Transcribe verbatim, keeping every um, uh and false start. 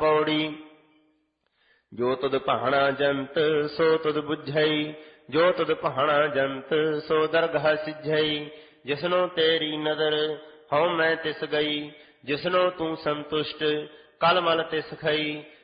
ਪੌੜੀ। ਜੋ ਤੁਧ ਭਾਣਾ ਜੰਤ ਸੋ ਤੁਧ ਬੁਝਈ, ਜੋ ਤੁਧ ਭਾਣਾ ਜੰਤ ਸੋ ਦਰਗਹ ਸਿਝਈ। ਜਿਸਨੋ ਤੇਰੀ ਨਦਰ ਹਉ ਮੈਂ ਤਿਸ ਗਈ, ਜਿਸਨੋ ਤੂੰ ਸੰਤੁਸ਼ਟ ਕਲ ਮਲ ਤਿਸ ਖਈ।